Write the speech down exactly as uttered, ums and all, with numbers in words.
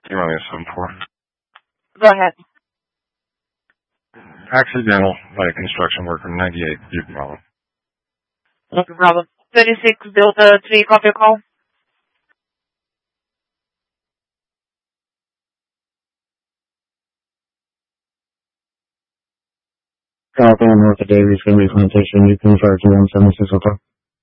You're running a seven four. Go ahead. Accidental by a construction worker, ninety-eight, Butte, Bravo. No problem. thirty-six Delta three, copy call. California North of Davies, going to be plantation. You can refer to one seven six oh five.